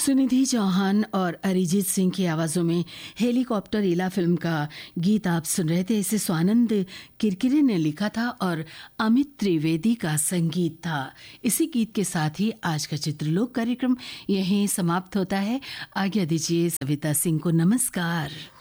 सुनिधि चौहान और अरिजीत सिंह की आवाज़ों में हेलीकॉप्टर इला फिल्म का गीत आप सुन रहे थे। इसे स्वानंद किरकिरे ने लिखा था और अमित त्रिवेदी का संगीत था। इसी गीत के साथ ही आज का चित्रलोक कार्यक्रम यहीं समाप्त होता है। आज्ञा दीजिए, सविता सिंह को नमस्कार।